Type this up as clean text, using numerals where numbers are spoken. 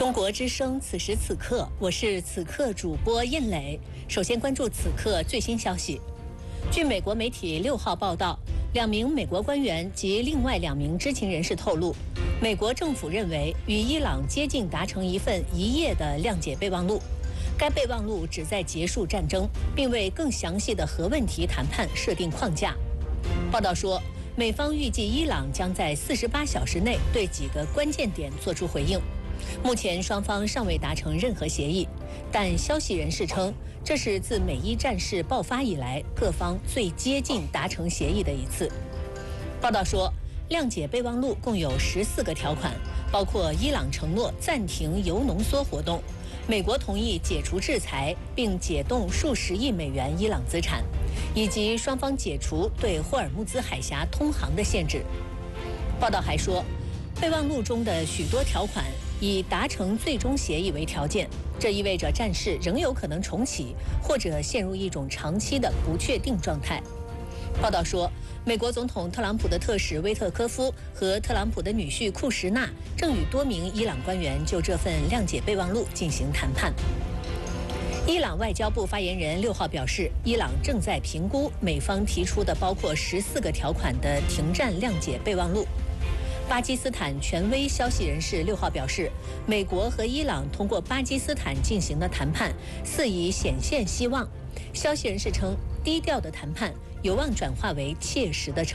中国之声，此时此刻，我是此刻主播印磊。首先关注此刻最新消息。据美国媒体6号报道，2名美国官员及另外2名知情人士透露，美国政府认为与伊朗接近达成一份1页的谅解备忘录。该备忘录旨在结束战争，并为更详细的核问题谈判设定框架。报道说，美方预计伊朗将在48小时内对几个关键点作出回应。目前双方尚未达成任何协议，但消息人士称，这是自美伊战事爆发以来各方最接近达成协议的一次。报道说，谅解备忘录共有14个条款，包括伊朗承诺暂停铀浓缩活动，美国同意解除制裁并解冻数十亿美元伊朗资产，以及双方解除对霍尔木兹海峡通航的限制。报道还说，备忘录中的许多条款以达成最终协议为条件，这意味着战事仍有可能重启，或者陷入一种长期的不确定状态。报道说，美国总统特朗普的特使威特科夫和特朗普的女婿库什纳正与多名伊朗官员就这份谅解备忘录进行谈判。伊朗外交部发言人6号表示，伊朗正在评估美方提出的包括14个条款的停战谅解备忘录。巴基斯坦权威消息人士6号表示，美国和伊朗通过巴基斯坦进行的谈判似已显现希望。消息人士称，低调的谈判有望转化为切实的成果。